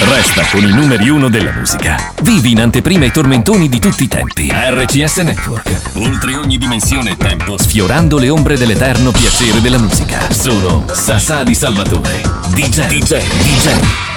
Resta con i numeri 1 della musica. Vivi in anteprima i tormentoni di tutti i tempi. RCS Network. Oltre ogni dimensione e tempo, sfiorando le ombre dell'eterno piacere della musica. Sono Sasà di Salvatore. DJ.